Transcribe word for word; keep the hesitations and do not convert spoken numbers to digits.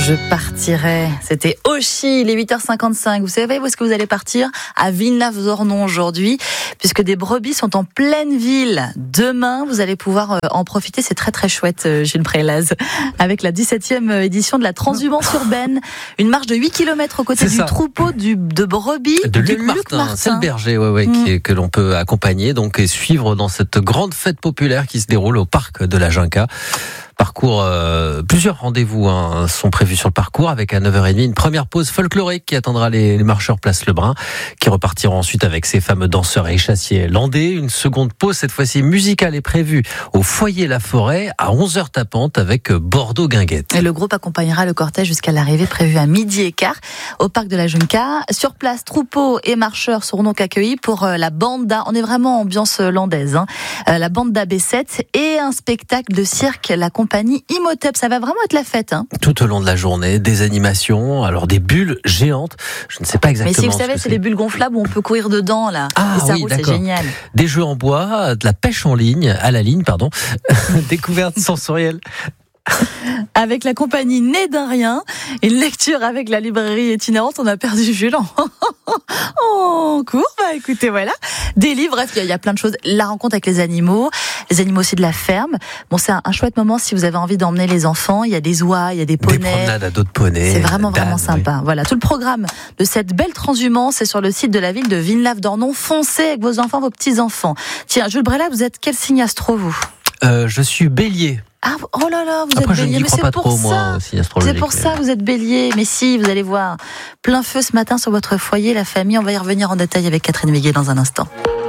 Je partirai. C'était Oshi, il est huit heures cinquante-cinq. Vous savez où est-ce que vous allez partir ? À Villeneuve-d'Ornon aujourd'hui, puisque des brebis sont en pleine ville. Demain, vous allez pouvoir en profiter. C'est très très chouette, Gilles Prélaz, avec la dix-septième édition de la transhumance urbaine. Une marche de huit kilomètres aux côtés du troupeau du, de brebis de, de Luc, Luc Martin. Martin. C'est le berger ouais, ouais, mmh. qui est, que l'on peut accompagner donc, et suivre dans cette grande fête populaire qui se déroule au parc de la Junca. Parcours, euh, plusieurs rendez-vous hein, sont prévus sur le parcours avec à neuf heures trente une première pause folklorique qui attendra les, les marcheurs place Lebrun qui repartiront ensuite avec ces fameux danseurs et chassiers landais. Une seconde pause, cette fois-ci musicale, est prévue au foyer La Forêt à onze heures tapantes avec Bordeaux Guinguette. Et le groupe accompagnera le cortège jusqu'à l'arrivée prévue à midi et quart au parc de la Junca. Sur place, troupeaux et marcheurs seront donc accueillis pour la banda. On est vraiment ambiance landaise. Hein. La banda B sept et un spectacle de cirque, la compagnie Imhotep. Ça va vraiment être la fête. Hein. Tout au long de la journée, des animations, alors des bulles géantes. Je ne sais pas exactement. Mais si vous savez, c'est, c'est des bulles gonflables où on peut courir dedans là. Ah, et ça oui, roule, d'accord. C'est génial. Des jeux en bois, de la pêche en ligne, à la ligne, pardon. Découverte sensorielle. Avec la compagnie Né d'un rien, une lecture avec la librairie itinérante. On a perdu Jules en cours. Bah écoutez, voilà. Des livres, bref, il y, y a plein de choses. La rencontre avec les animaux, les animaux aussi de la ferme. Bon, c'est un, un chouette moment si vous avez envie d'emmener les enfants. Il y a des oies, il y a des poneys. Des promenades à dos de poneys. C'est vraiment, Dan, vraiment sympa. Oui. Voilà. Tout le programme de cette belle transhumance est sur le site de la ville de Villeneuve-d'Ornon. Foncez avec vos enfants, vos petits-enfants. Tiens, Jules Brella, vous êtes quel signe astro, vous ? euh, Je suis bélier. Ah, oh là là, vous Après, êtes bélier, mais c'est pas pour trop, ça. Moi, aussi, c'est pour mais... ça, vous êtes bélier. Mais si, vous allez voir, plein feu ce matin sur votre foyer, la famille. On va y revenir en détail avec Catherine Véguet dans un instant.